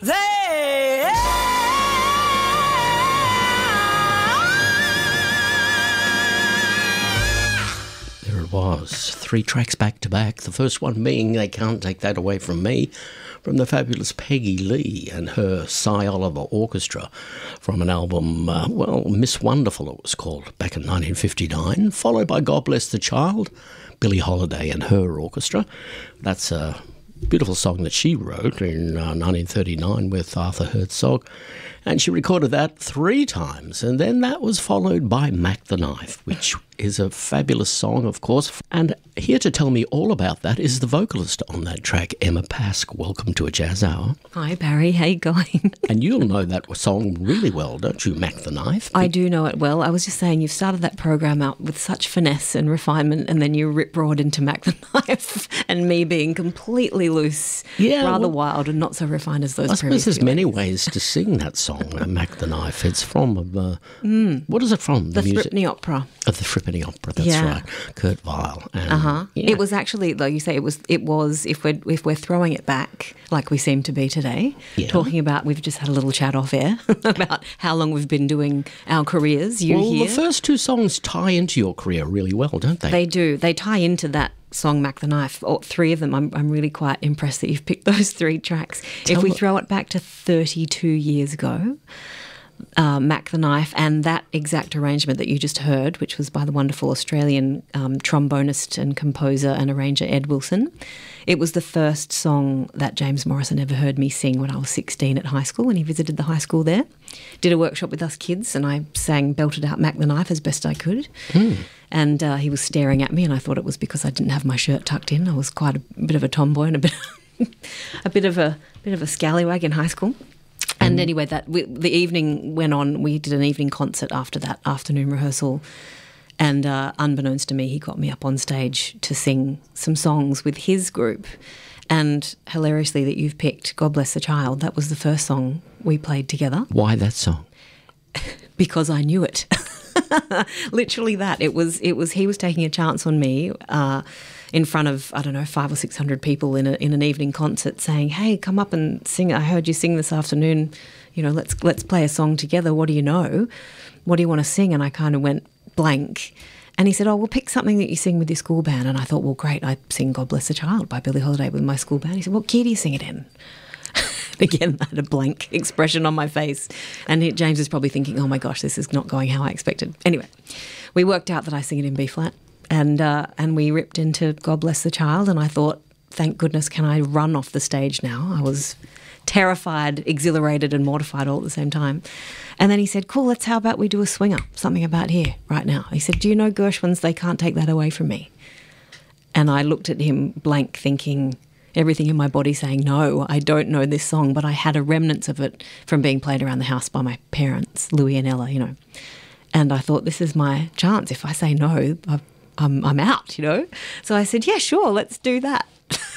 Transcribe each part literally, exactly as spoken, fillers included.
They There it was, three tracks back to back. The first one being They Can't Take That Away From Me, from the fabulous Peggy Lee and her Cy Oliver Orchestra, from an album, uh, well, Miss Wonderful it was called, back in nineteen fifty-nine, followed by God Bless the Child, Billie Holiday and her orchestra. That's a beautiful song that she wrote in uh, nineteen thirty-nine with Arthur Herzog, and she recorded that three times, and then that was followed by Mac the Knife, which is a fabulous song, of course. And here to tell me all about that is the vocalist on that track, Emma Pask. Welcome to A Jazz Hour. Hi, Barry. How you going? And you'll know that song really well, don't you, Mac the Knife? I do know it well. I was just saying, you've started that program out with such finesse and refinement, and then you rip-roared into Mac the Knife, and me being completely loose, Yeah, rather well, wild and not so refined as those I suppose previous there's few many ladies. ways to sing that song, uh, Mac the Knife. It's from, uh, mm. what is it from? The music? Threepenny Opera. Of the Threepenny Opera, that's Yeah. right. Kurt Weill. And, Uh-huh. yeah. It was actually, like you say, it was, it was if, we're, if we're throwing it back, like we seem to be today, Yeah. talking about, we've just had a little chat off air about how long we've been doing our careers, you Well, here. the first two songs tie into your career really well, don't they? They do. They tie into that song, Mac the Knife. Or three of them. I'm, I'm really quite impressed that you've picked those three tracks. Tell if we me- throw it back to thirty-two years ago, uh, Mac the Knife, and that exact arrangement that you just heard, which was by the wonderful Australian um, trombonist and composer and arranger Ed Wilson. It was the first song that James Morrison ever heard me sing when I was sixteen at high school, when he visited the high school there. Did a workshop with us kids, and I sang, belted out Mac the Knife as best I could. Hmm. And uh, he was staring at me, and I thought it was because I didn't have my shirt tucked in. I was quite a bit of a tomboy and a bit, a bit of a bit of a scallywag in high school. And anyway, that we, the evening went on. We did an evening concert after that afternoon rehearsal, and uh, unbeknownst to me, he got me up on stage to sing some songs with his group. And hilariously, that you've picked "God Bless the Child." That was the first song we played together. Why that song? Because I knew it. Literally that. It was, it was, he was taking a chance on me uh, in front of, I don't know, five or six hundred people in, a, in an evening concert saying, hey, come up and sing. I heard you sing this afternoon. You know, let's, let's play a song together. What do you know? What do you want to sing? And I kind of went blank. And he said, oh, we'll pick something that you sing with your school band. And I thought, well, great. I sing God Bless the Child by Billie Holiday with my school band. He said, what key do you sing it in? Again, I had a blank expression on my face. And he, James is probably thinking, oh my gosh, this is not going how I expected. Anyway, we worked out that I sing it in B flat, and uh, and we ripped into God Bless the Child, and I thought, thank goodness, can I run off the stage now? I was terrified, exhilarated and mortified all at the same time. And then he said, cool, let's, how about we do a swinger, something about here right now. He said, do you know Gershwin's They Can't Take That Away From Me? And I looked at him blank, thinking, everything in my body saying, no, I don't know this song, but I had a remnants of it from being played around the house by my parents, Louis and Ella, you know. And I thought, this is my chance. If I say no, I've, I'm, I'm out, you know. So I said, yeah, sure, let's do that.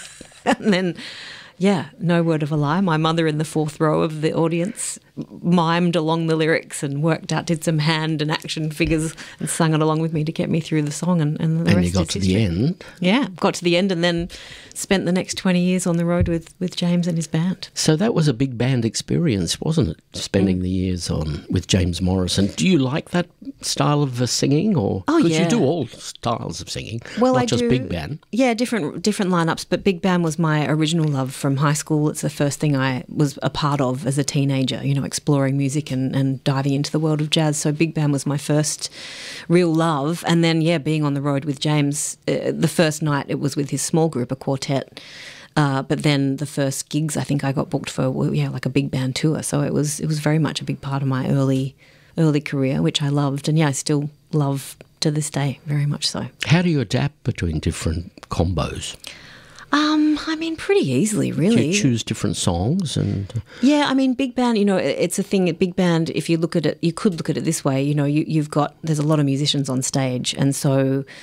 And then, yeah, no word of a lie, my mother in the fourth row of the audience mimed along the lyrics and worked out, did some hand and action figures and sung it along with me to get me through the song. And, and the And rest you got is to history. the end. Yeah, got to the end and then spent the next twenty years on the road with, with James and his band. So that was a big band experience, wasn't it? Spending Mm. the years on with James Morrison. Do you like that style of uh, singing, or Oh, because yeah. you do all styles of singing, Well, not I just do, big band? Yeah, different different lineups, but big band was my original love from high school. It's the first thing I was a part of as a teenager, you know, exploring music and, and diving into the world of jazz. So big band was my first real love. And then, yeah, being on the road with James, uh, the first night it was with his small group, a quartet. Uh, but then the first gigs I think I got booked for were, yeah, like a big band tour. So it was it was very much a big part of my early early career, which I loved. And, yeah, I still love to this day, very much so. How do you adapt between different combos? Um, I mean, pretty easily, Do really. you choose different songs? And Yeah, I mean, big band, you know, it's a thing at big band, if you look at it, you could look at it this way, you know, you, you've got, there's a lot of musicians on stage, and so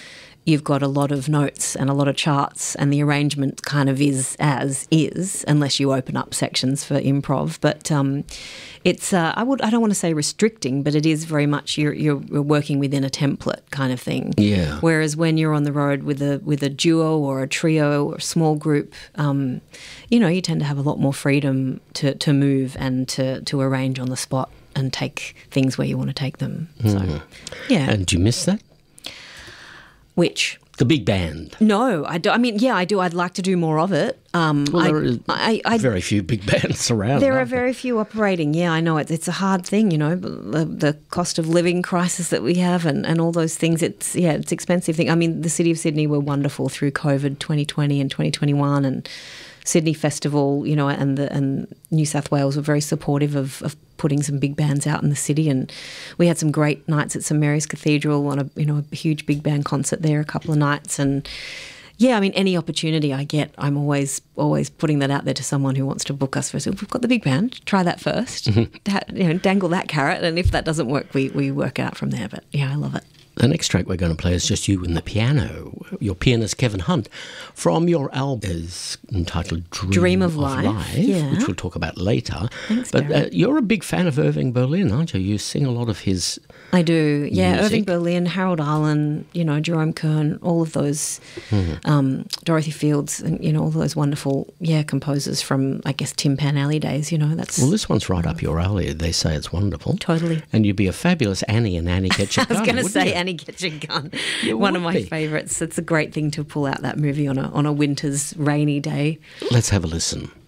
you've got a lot of notes and a lot of charts, and the arrangement kind of is as is, unless you open up sections for improv. But um, it's uh, I would I don't want to say restricting, but it is very much you're, you're you're working within a template kind of thing. Yeah. Whereas when you're on the road with a with a duo or a trio or a small group, um, you know, you tend to have a lot more freedom to to move and to to arrange on the spot and take things where you want to take them. So, Mm. yeah. And do you miss that? Which? The big band. No, I do. I mean, yeah, I do. I'd like to do more of it. Um, Well, I, there are I, I, very few big bands around. there are aren't there? very few operating. Yeah, I know. It's, it's a hard thing, you know, the, the cost of living crisis that we have and, and all those things. It's, yeah, it's expensive thing. I mean, the City of Sydney were wonderful through COVID twenty twenty and twenty twenty-one, and Sydney Festival, you know, and the, and New South Wales were very supportive of, of putting some big bands out in the city, and we had some great nights at St Mary's Cathedral on a you know a huge big band concert there a couple of nights. And yeah, I mean, any opportunity I get, I'm always always putting that out there to someone who wants to book us for. So we've got the big band, try that first, Da- you know, dangle that carrot, and if that doesn't work, we we work out from there. But yeah, I love it. The next track we're going to play is just you and the piano. Your pianist, Kevin Hunt, from your album is entitled Dream, Dream of Life, yeah. which we'll talk about later. Thanks, but Barry. uh, you're a big fan of Irving Berlin, aren't you? You sing a lot of his I do, yeah. music. Irving Berlin, Harold Arlen, you know, Jerome Kern, all of those, Mm-hmm. um, Dorothy Fields, and you know, all those wonderful, yeah, composers from, I guess, Tim Pan Alley days. You know, that's Well, this one's right up your alley. They say it's wonderful. totally. And you'd be a fabulous Annie and Annie Get Your I was Gun, going to wouldn't say you? Annie Gets Your Gun, You one would of my be. favourites. It's a great thing to pull out that movie on a on a winter's rainy day. Let's have a listen.